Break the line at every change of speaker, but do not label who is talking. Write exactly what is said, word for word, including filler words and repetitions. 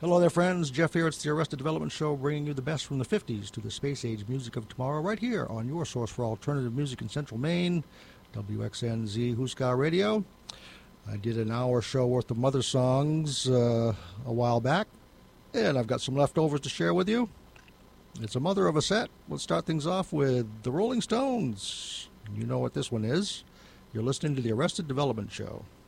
Hello there, friends. Jeff here. It's the Arrested Development Show, bringing you the best from the fifties to the space-age music of tomorrow, right here on your source for alternative music in Central Maine, W X N Z Huska Radio. I did an hour show worth of Mother songs uh, a while back, and I've got some leftovers to share with you. It's a mother of a set. Let's start things off with the Rolling Stones. You know what this one is. You're listening to the Arrested Development Show.